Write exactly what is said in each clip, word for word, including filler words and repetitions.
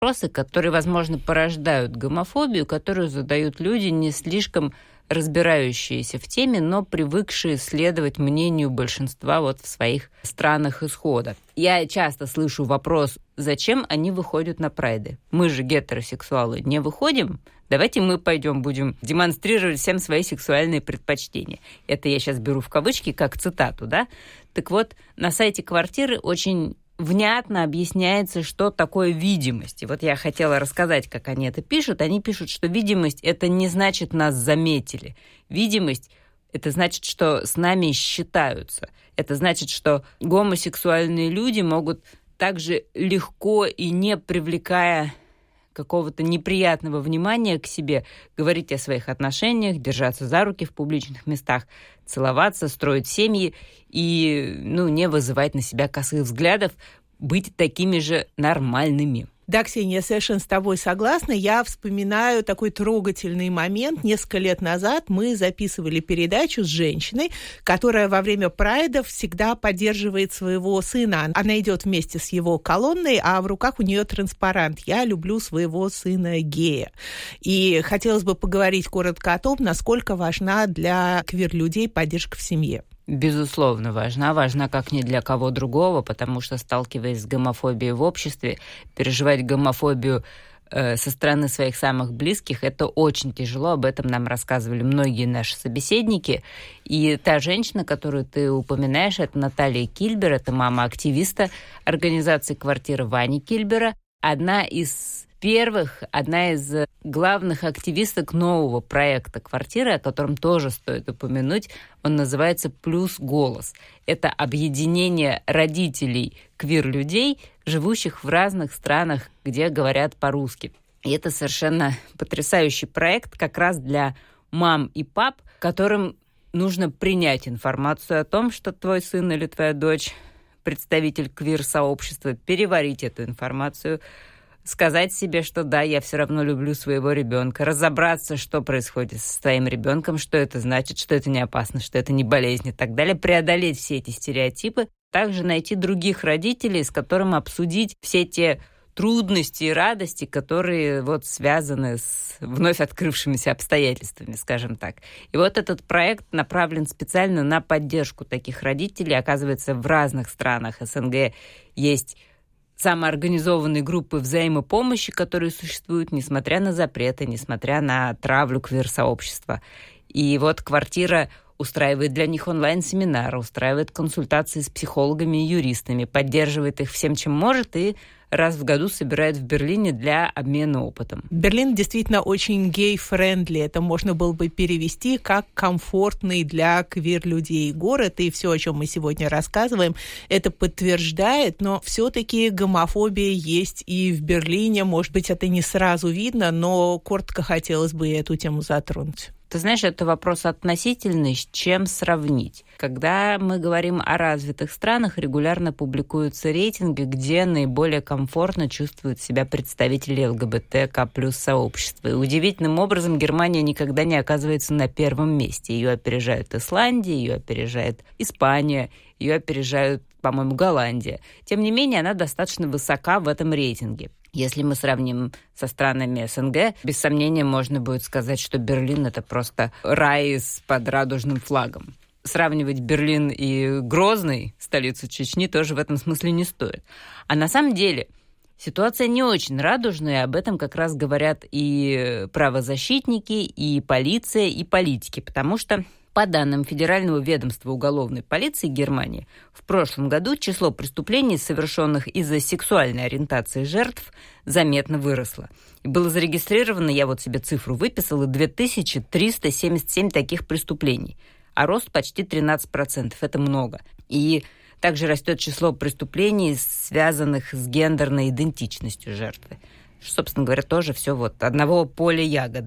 вопросы, которые, возможно, порождают гомофобию, которую задают люди, не слишком разбирающиеся в теме, но привыкшие следовать мнению большинства вот в своих странах исхода. Я часто слышу вопрос, зачем они выходят на прайды? Мы же гетеросексуалы не выходим? Давайте мы пойдем будем демонстрировать всем свои сексуальные предпочтения. Это я сейчас беру в кавычки как цитату, да? Так вот, на сайте «Квартиры» очень внятно объясняется, что такое видимость. И вот я хотела рассказать, как они это пишут. Они пишут, что видимость – это не значит нас заметили. Видимость – это значит, что с нами считаются. Это значит, что гомосексуальные люди могут также легко и не привлекая какого-то неприятного внимания к себе, говорить о своих отношениях, держаться за руки в публичных местах, целоваться, строить семьи и, ну, не вызывать на себя косых взглядов, быть такими же нормальными. Да, Ксения, я совершенно с тобой согласна. Я вспоминаю такой трогательный момент. Несколько лет назад мы записывали передачу с женщиной, которая во время прайдов всегда поддерживает своего сына. Она идет вместе с его колонной, а в руках у нее транспарант «Я люблю своего сына гея». И хотелось бы поговорить коротко о том, насколько важна для квир-людей поддержка в семье. Безусловно, важна. Важна как ни для кого другого, потому что, сталкиваясь с гомофобией в обществе, переживать гомофобию э, со стороны своих самых близких, это очень тяжело. Об этом нам рассказывали многие наши собеседники. И та женщина, которую ты упоминаешь, это Наталья Кильбер, это мама активиста организации «Квартира» Вани Кильбера, одна из первых, одна из главных активисток нового проекта «Квартира», о котором тоже стоит упомянуть. Он называется «Плюс голос». Это объединение родителей квир-людей, живущих в разных странах, где говорят по-русски. И это совершенно потрясающий проект как раз для мам и пап, которым нужно принять информацию о том, что твой сын или твоя дочь представитель квир-сообщества, переварить эту информацию, сказать себе, что да, я все равно люблю своего ребенка, разобраться, что происходит с твоим ребенком, что это значит, что это не опасно, что это не болезнь и так далее, преодолеть все эти стереотипы, также найти других родителей, с которыми обсудить все те трудности и радости, которые вот связаны с вновь открывшимися обстоятельствами, скажем так. И вот этот проект направлен специально на поддержку таких родителей. Оказывается, в разных странах СНГ есть самоорганизованные группы взаимопомощи, которые существуют, несмотря на запреты, несмотря на травлю квир-сообщества. И вот «Квартира» устраивает для них онлайн-семинары, устраивает консультации с психологами и юристами, поддерживает их всем, чем может, и раз в году собирает в Берлине для обмена опытом. Берлин действительно очень гей-френдли. Это можно было бы перевести как комфортный для квир-людей город. И все, о чем мы сегодня рассказываем, это подтверждает. Но все-таки гомофобия есть и в Берлине. Может быть, это не сразу видно, но коротко хотелось бы эту тему затронуть. Ты знаешь, это вопрос относительный, с чем сравнить. Когда мы говорим о развитых странах, регулярно публикуются рейтинги, где наиболее комфортно чувствуют себя представители ЛГБТК плюс сообщества. И удивительным образом Германия никогда не оказывается на первом месте. Ее опережают Исландия, ее опережает Испания, ее опережают, по-моему, Голландия. Тем не менее, она достаточно высока в этом рейтинге. Если мы сравним со странами СНГ, без сомнения можно будет сказать, что Берлин — это просто рай под радужным флагом. Сравнивать Берлин и Грозный, столицу Чечни, тоже в этом смысле не стоит. А на самом деле ситуация не очень радужная, об этом как раз говорят и правозащитники, и полиция, и политики, потому что по данным Федерального ведомства уголовной полиции Германии, в прошлом году число преступлений, совершенных из-за сексуальной ориентации жертв, заметно выросло. И было зарегистрировано, я вот себе цифру выписала, две тысячи триста семьдесят семь таких преступлений, а рост почти тринадцать процентов. Это много. И также растет число преступлений, связанных с гендерной идентичностью жертвы. Собственно говоря, тоже все вот одного поля ягоды.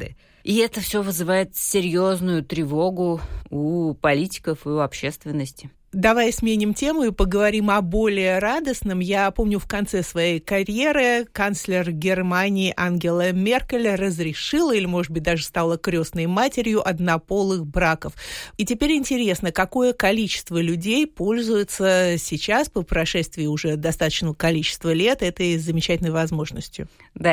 И это все вызывает серьезную тревогу у политиков и у общественности. Давай сменим тему и поговорим о более радостном. Я помню, в конце своей карьеры канцлер Германии Ангела Меркель разрешила, или, может быть, даже стала крестной матерью однополых браков. И теперь интересно, какое количество людей пользуется сейчас, по прошествии уже достаточного количества лет, этой замечательной возможностью? Да,